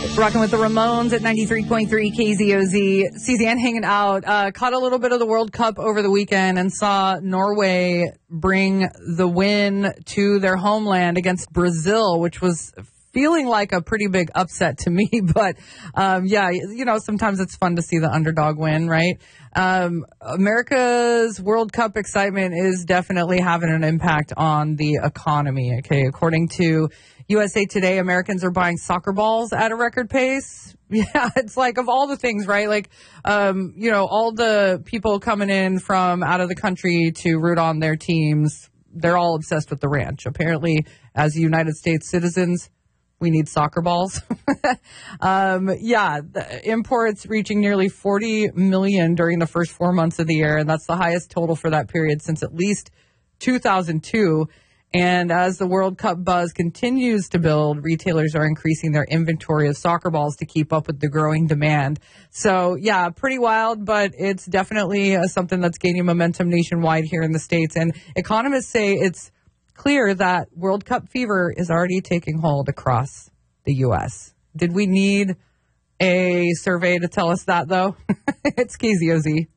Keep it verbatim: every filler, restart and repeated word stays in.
Rocking with the Ramones at ninety-three point three K Z O Z. Suzanne hanging out. Uh, caught a little bit of the World Cup over the weekend and saw Norway bring the win to their homeland against Brazil, which was feeling like a pretty big upset to me. But, um, yeah, you know, sometimes it's fun to see the underdog win, right? Um, America's World Cup excitement is definitely having an impact on the economy. Okay, according to U S A Today, Americans are buying soccer balls at a record pace. Yeah, it's like of all the things, right? Like, um, you know, all the people coming in from out of the country to root on their teams, they're all obsessed with the ranch. Apparently, as United States citizens, we need soccer balls. um, yeah, the imports reaching nearly forty million during the first four months of the year, and that's the highest total for that period since at least two thousand two. And as the World Cup buzz continues to build, retailers are increasing their inventory of soccer balls to keep up with the growing demand. So, yeah, pretty wild, but it's definitely uh, something that's gaining momentum nationwide here in the States. And economists say it's clear that World Cup fever is already taking hold across the U S. Did we need a survey to tell us that, though? It's K Z O Z.